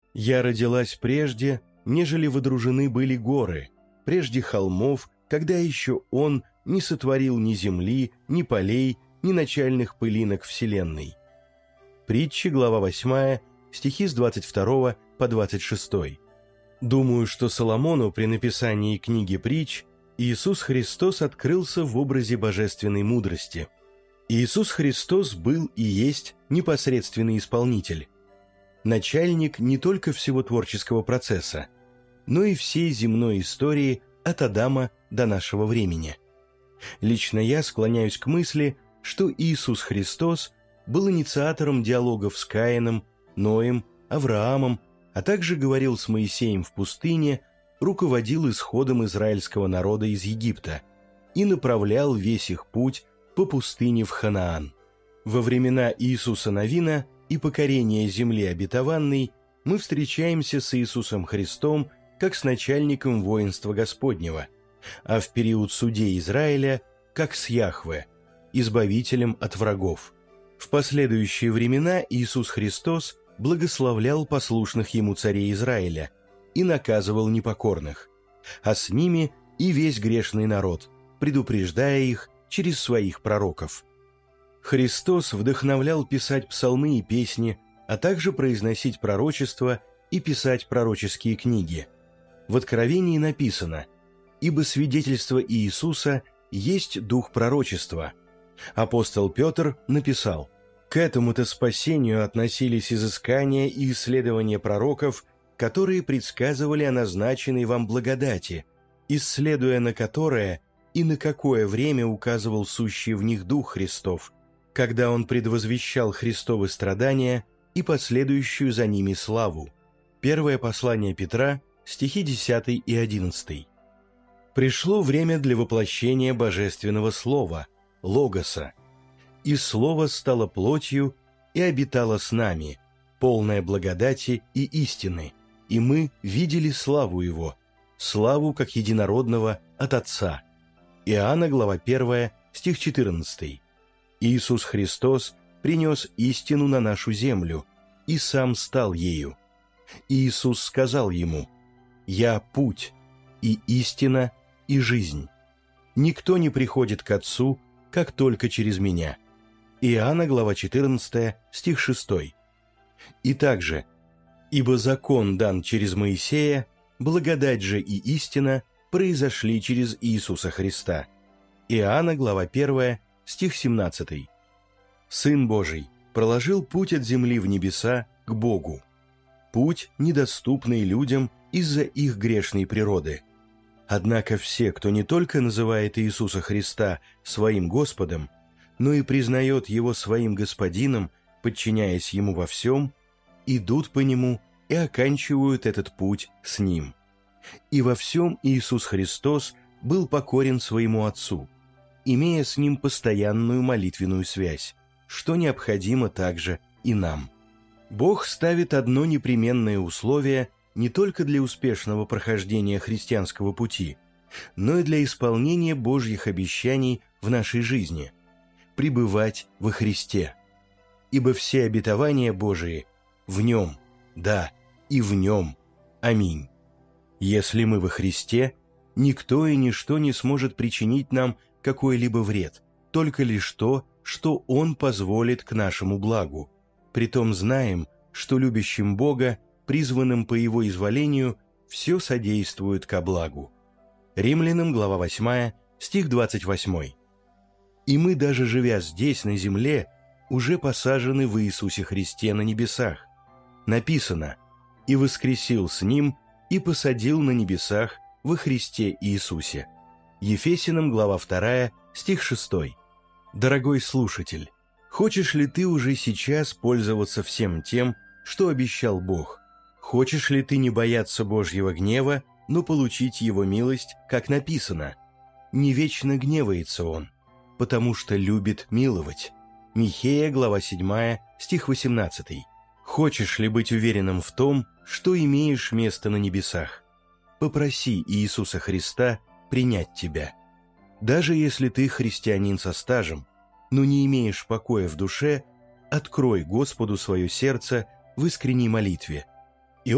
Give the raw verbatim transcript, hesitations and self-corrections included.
Я родилась прежде, нежели водружены были горы, прежде холмов, когда еще Он не сотворил ни земли, ни полей, ни начальных пылинок вселенной». Притчи, глава восьмая, стихи с двадцать второго по двадцать шестой. Думаю, что Соломону при написании книги притч Иисус Христос открылся в образе божественной мудрости. Иисус Христос был и есть непосредственный исполнитель, начальник не только всего творческого процесса, но и всей земной истории от Адама до нашего времени. Лично я склоняюсь к мысли, что Иисус Христос был инициатором диалогов с Каином, Ноем, Авраамом, а также говорил с Моисеем в пустыне, руководил исходом израильского народа из Египта и направлял весь их путь по пустыне в Ханаан. Во времена Иисуса Навина и покорения земли обетованной мы встречаемся с Иисусом Христом как с начальником воинства Господнего, а в период судей Израиля как с Яхве, избавителем от врагов. В последующие времена Иисус Христос благословлял послушных Ему царей Израиля и наказывал непокорных, а с ними и весь грешный народ, предупреждая их через своих пророков. Христос вдохновлял писать псалмы и песни, а также произносить пророчества и писать пророческие книги. В Откровении написано: «Ибо свидетельство Иисуса есть дух пророчества». Апостол Петр написал: «К этому-то спасению относились изыскания и исследования пророков, которые предсказывали о назначенной вам благодати, исследуя на которое и на какое время указывал сущий в них Дух Христов, когда Он предвозвещал Христовы страдания и последующую за ними славу». Первое послание Петра, стихи десятый и одиннадцатый. Пришло время для воплощения Божественного Слова, Логоса. «И Слово стало плотью и обитало с нами, полное благодати и истины, и мы видели славу Его, славу как единородного от Отца». Иоанна, глава первая, стих четырнадцатый. Иисус Христос принес истину на нашу землю и Сам стал ею. Иисус сказал ему: «Я путь, и истина, и жизнь. Никто не приходит к Отцу, как только через Меня». Иоанна, глава четырнадцатая, стих шестой. И также: «Ибо закон дан через Моисея, благодать же и истина произошли через Иисуса Христа». Иоанна, глава первая, стих семнадцатый. Сын Божий проложил путь от земли в небеса к Богу. Путь, недоступный людям из-за их грешной природы. Однако все, кто не только называет Иисуса Христа своим Господом, но и признает Его своим Господином, подчиняясь Ему во всем, идут по Нему и оканчивают этот путь с Ним. И во всем Иисус Христос был покорен своему Отцу, имея с Ним постоянную молитвенную связь, что необходимо также и нам. Бог ставит одно непременное условие не только для успешного прохождения христианского пути, но и для исполнения Божьих обещаний в нашей жизни – пребывать во Христе. Ибо все обетования Божии в Нем, да, и в Нем. Аминь. Если мы во Христе, никто и ничто не сможет причинить нам какой-либо вред, только лишь то, что Он позволит к нашему благу. Притом знаем, что любящим Бога, призванным по Его изволению, все содействует ко благу. Римлянам, глава восьмая, стих двадцать восьмой. И мы, даже живя здесь, на земле, уже посажены в Иисусе Христе на небесах. Написано: «И воскресил с Ним, и посадил на небесах во Христе Иисусе». Ефесянам, глава вторая, стих шестой. Дорогой слушатель, хочешь ли ты уже сейчас пользоваться всем тем, что обещал Бог? Хочешь ли ты не бояться Божьего гнева, но получить Его милость, как написано? «Не вечно гневается Он, потому что любит миловать». Михея, глава седьмая, стих восемнадцатый. Хочешь ли быть уверенным в том, что имеешь место на небесах? Попроси Иисуса Христа принять тебя. Даже если ты христианин со стажем, но не имеешь покоя в душе, открой Господу свое сердце в искренней молитве.